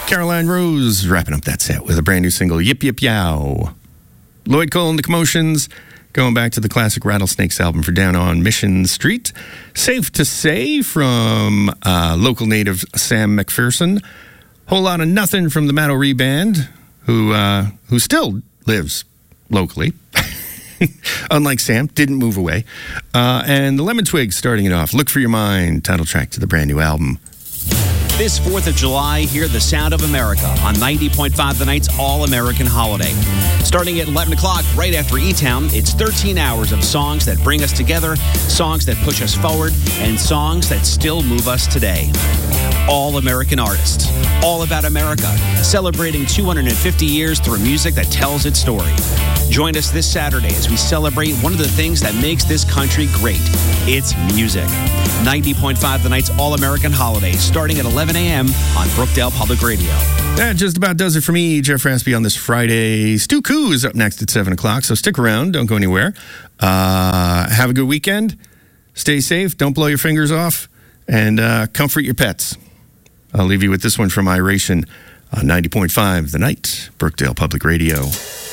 Caroline Rose wrapping up that set with a brand new single, Yip Yip Yow. Lloyd Cole and the Commotions, going back to the classic Rattlesnakes album for Down on Mission Street. Safe to Say from local native Sam McPherson. Whole Lot of Nothing from the Matto-Ree Band, who still lives locally. Unlike Sam, didn't move away. And the Lemon Twigs starting it off. Look for Your Mind, title track to the brand new album. This 4th of July, hear the sound of America on 90.5 The Night's All-American Holiday. Starting at 11 o'clock, right after E-Town, it's 13 hours of songs that bring us together, songs that push us forward, and songs that still move us today. All-American artists, all about America, celebrating 250 years through music that tells its story. Join us this Saturday as we celebrate one of the things that makes this country great. It's music. 90.5 The Night's All-American Holiday, starting at 11 a.m. on Brookdale Public Radio. That just about does it for me, Jeff Raspy, on this Friday. Stu Koo is up next at 7 o'clock, so stick around. Don't go anywhere. Have a good weekend. Stay safe. Don't blow your fingers off. And comfort your pets. I'll leave you with this one from Iration on 90.5 The Night, Brookdale Public Radio.